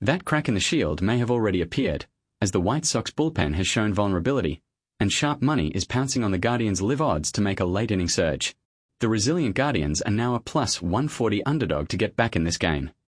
That crack in the shield may have already appeared, as the White Sox bullpen has shown vulnerability, and sharp money is pouncing on the Guardians' live odds to make a late-inning surge. The resilient Guardians are now a plus 140 underdog to get back in this game.